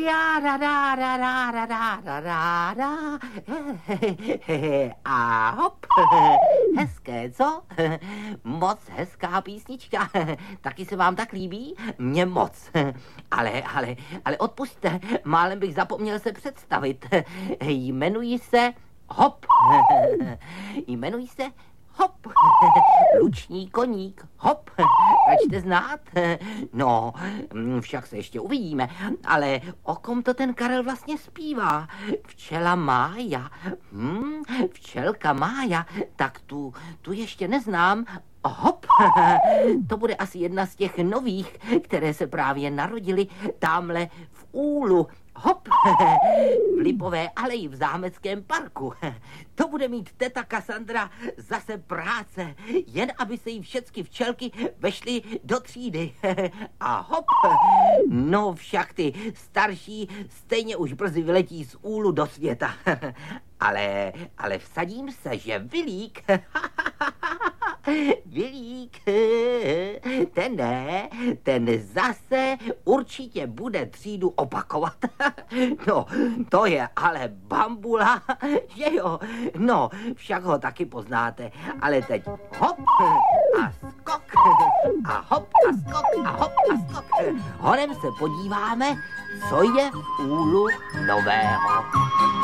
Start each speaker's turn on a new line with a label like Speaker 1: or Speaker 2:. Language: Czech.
Speaker 1: Já, ra, ra. A hop. Hezké, co? Moc hezká písnička. Taky se vám tak líbí? Mně moc. Ale odpusťte, málem bych zapomněl se představit. Jmenuji se Hop. Jmenuji se Hop. Luční koník. Hop. Račte znát? No, však se ještě uvidíme. Ale o kom to ten Karel vlastně zpívá? Včela Mája. Včelka Mája. Tak tu ještě neznám. Hop, to bude asi jedna z těch nových, které se právě narodily tamhle v Úlu. Hop, v Lipové aleji v Zámeckém parku. To bude mít teta Kasandra zase práce, jen aby se jí všechny včelky vešly do třídy. A hop, no však ty starší stejně už brzy vyletí z Úlu do světa. Ale vsadím se, že Vilík... Vilík, ten zase určitě bude třídu opakovat. No, to je ale bambula, že jo? No, však ho taky poznáte. Ale teď hop a skok a hop a skok a hop a skok. Honem se podíváme, co je v Úlu nového.